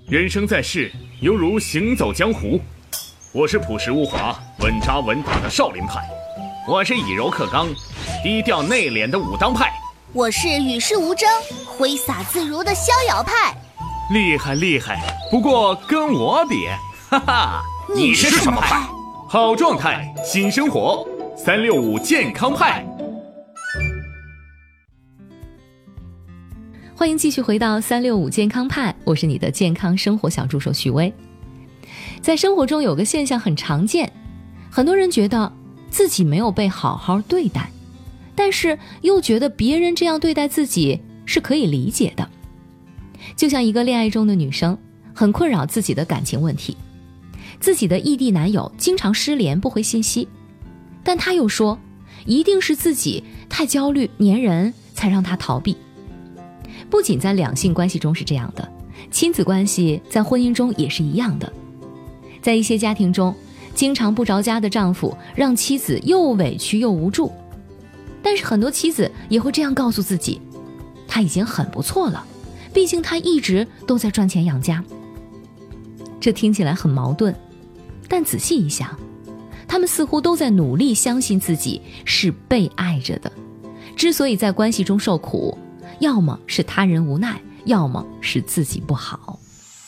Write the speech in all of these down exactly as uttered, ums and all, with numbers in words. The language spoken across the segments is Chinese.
人生在世，犹如行走江湖。我是朴实无华、稳扎稳打的少林派，我是以柔克刚、低调内敛的武当派， 我是与世无争、挥洒自如的逍遥派。 厉害厉害，不过跟我比，哈哈， 你是什么派？ 好状态，新生活，三六五健康派。 欢迎继续回到三六五健康派，我是你的健康生活小助手许巍。在生活中有个现象很常见，很多人觉得自己没有被好好对待，但是又觉得别人这样对待自己是可以理解的。就像一个恋爱中的女生，很困扰自己的感情问题，自己的异地男友经常失联不回信息，但她又说一定是自己太焦虑粘人才让他逃避。不仅在两性关系中是这样的，亲子关系在婚姻中也是一样的。在一些家庭中，经常不着家的丈夫让妻子又委屈又无助，但是很多妻子也会这样告诉自己，他已经很不错了，毕竟他一直都在赚钱养家。这听起来很矛盾，但仔细一想，他们似乎都在努力相信自己是被爱着的。之所以在关系中受苦，要么是他人无奈，要么是自己不好。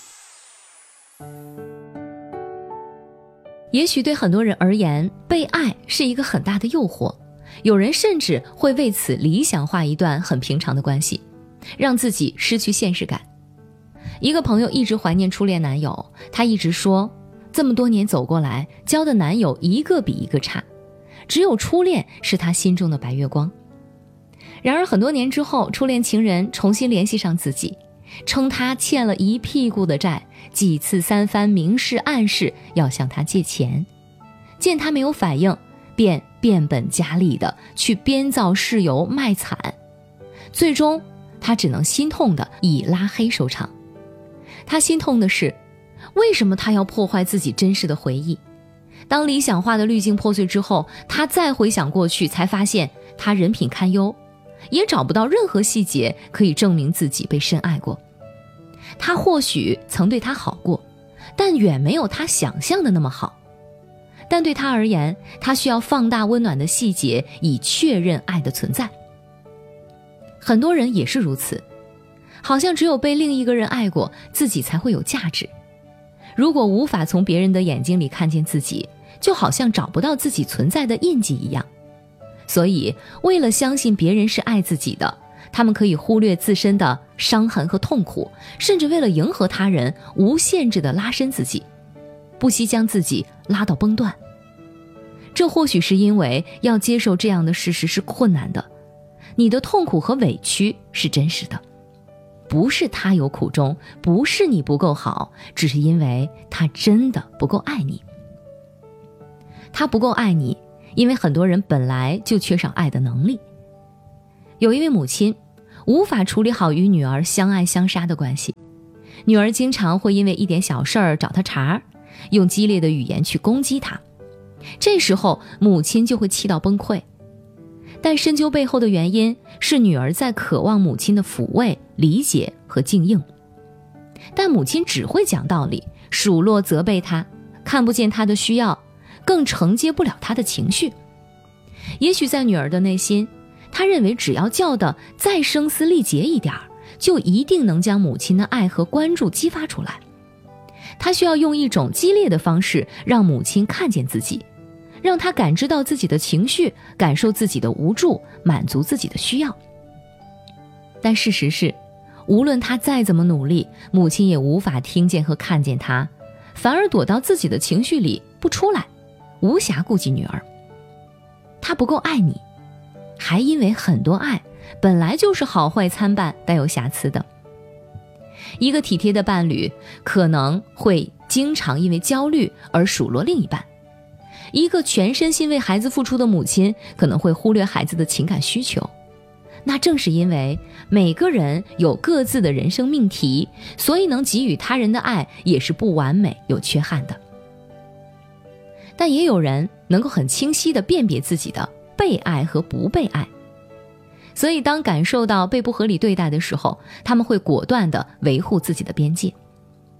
也许对很多人而言，被爱是一个很大的诱惑，有人甚至会为此理想化一段很平常的关系，让自己失去现实感。一个朋友一直怀念初恋男友，他一直说，这么多年走过来，交的男友一个比一个差，只有初恋是他心中的白月光。然而很多年之后，初恋情人重新联系上自己，称他欠了一屁股的债，几次三番明示暗示要向他借钱。见他没有反应，便变本加厉的去编造事由卖惨，最终他只能心痛的以拉黑收场。他心痛的是，为什么他要破坏自己真实的回忆？当理想化的滤镜破碎之后，他再回想过去，才发现他人品堪忧，也找不到任何细节可以证明自己被深爱过。他或许曾对他好过，但远没有他想象的那么好。但对他而言，他需要放大温暖的细节，以确认爱的存在。很多人也是如此，好像只有被另一个人爱过，自己才会有价值。如果无法从别人的眼睛里看见自己，就好像找不到自己存在的印记一样。所以为了相信别人是爱自己的，他们可以忽略自身的伤痕和痛苦，甚至为了迎合他人无限制地拉伸自己，不惜将自己拉到崩断。这或许是因为要接受这样的事实是困难的，你的痛苦和委屈是真实的，不是他有苦衷，不是你不够好，只是因为他真的不够爱你。他不够爱你，因为很多人本来就缺少爱的能力。有一位母亲无法处理好与女儿相爱相杀的关系，女儿经常会因为一点小事儿找她茬，用激烈的语言去攻击她，这时候母亲就会气到崩溃。但深究背后的原因是女儿在渴望母亲的抚慰、理解和静应，但母亲只会讲道理，数落责备她，看不见她的需要，更承接不了她的情绪。也许在女儿的内心，她认为只要叫得再声嘶力竭一点，就一定能将母亲的爱和关注激发出来。她需要用一种激烈的方式让母亲看见自己，让她感知到自己的情绪，感受自己的无助，满足自己的需要。但事实是，无论她再怎么努力，母亲也无法听见和看见她，反而躲到自己的情绪里不出来，无暇顾及女儿。她不够爱你，还因为很多爱本来就是好坏参半，带有瑕疵的。一个体贴的伴侣可能会经常因为焦虑而数落另一半，一个全身心为孩子付出的母亲可能会忽略孩子的情感需求。那正是因为每个人有各自的人生命题，所以能给予他人的爱也是不完美有缺憾的。但也有人能够很清晰地辨别自己的被爱和不被爱，所以当感受到被不合理对待的时候，他们会果断地维护自己的边界。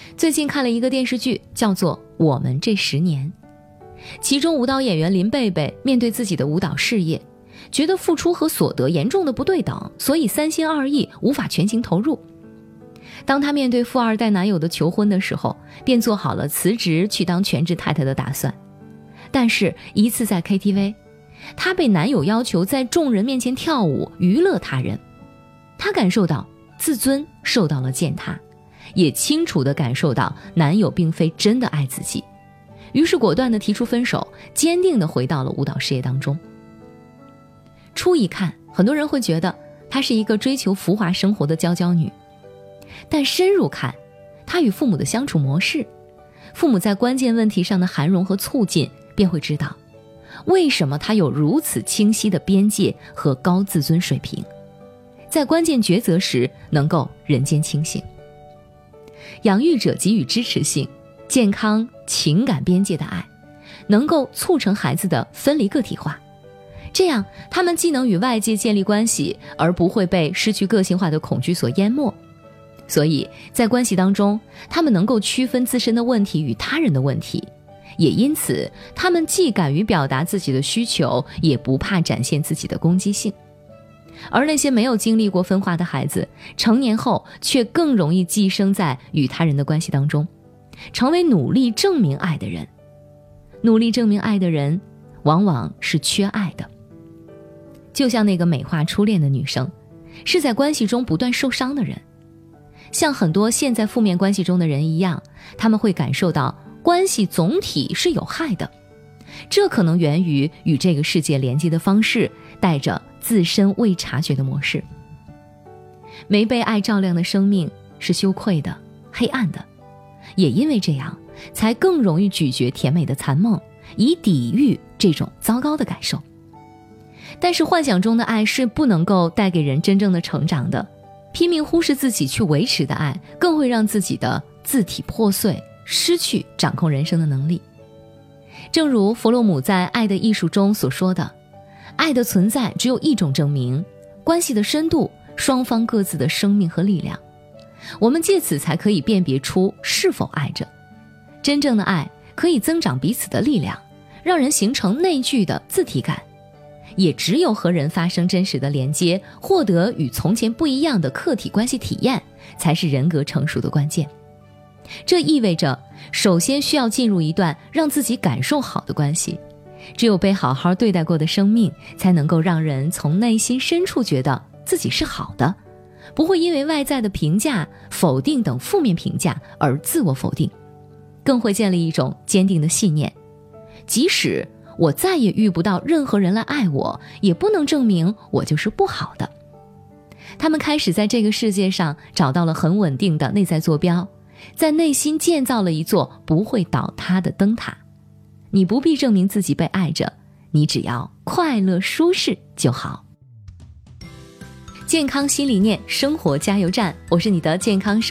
最近看了一个电视剧，叫做《我们这十年》，其中舞蹈演员林贝贝面对自己的舞蹈事业，觉得付出和所得严重的不对等，所以三心二意，无法全情投入。当她面对富二代男友的求婚的时候，便做好了辞职去当全职太太的打算。但是一次在 K T V， 她被男友要求在众人面前跳舞娱乐他人，她感受到自尊受到了践踏，也清楚地感受到男友并非真的爱自己，于是果断地提出分手，坚定地回到了舞蹈事业当中。初一看，很多人会觉得她是一个追求浮华生活的娇娇女，但深入看，她与父母的相处模式，父母在关键问题上的涵容和促进，便会知道为什么她有如此清晰的边界和高自尊水平，在关键抉择时能够人间清醒。养育者给予支持性、健康、情感边界的爱，能够促成孩子的分离个体化，这样他们既能与外界建立关系，而不会被失去个性化的恐惧所淹没。所以在关系当中，他们能够区分自身的问题与他人的问题，也因此他们既敢于表达自己的需求，也不怕展现自己的攻击性。而那些没有经历过分化的孩子，成年后却更容易寄生在与他人的关系当中，成为努力证明爱的人。努力证明爱的人，往往是缺爱的。就像那个美化初恋的女生，是在关系中不断受伤的人。像很多现在负面关系中的人一样，他们会感受到关系总体是有害的，这可能源于与这个世界连接的方式带着自身未察觉的模式。没被爱照亮的生命是羞愧的、黑暗的，也因为这样，才更容易咀嚼甜美的残梦，以抵御这种糟糕的感受。但是幻想中的爱是不能够带给人真正的成长的，拼命忽视自己去维持的爱，更会让自己的自体破碎，失去掌控人生的能力。正如弗洛姆在《爱的艺术》中所说的，爱的存在只有一种证明，关系的深度，双方各自的生命和力量。我们借此才可以辨别出是否爱着。真正的爱可以增长彼此的力量，让人形成内聚的自体感。也只有和人发生真实的连接，获得与从前不一样的客体关系体验，才是人格成熟的关键。这意味着，首先需要进入一段让自己感受好的关系。只有被好好对待过的生命，才能够让人从内心深处觉得自己是好的，不会因为外在的评价、否定等负面评价而自我否定，更会建立一种坚定的信念：即使我再也遇不到任何人来爱我，也不能证明我就是不好的。他们开始在这个世界上找到了很稳定的内在坐标，在内心建造了一座不会倒塌的灯塔。你不必证明自己被爱着，你只要快乐舒适就好。健康新理念，生活加油站，我是你的健康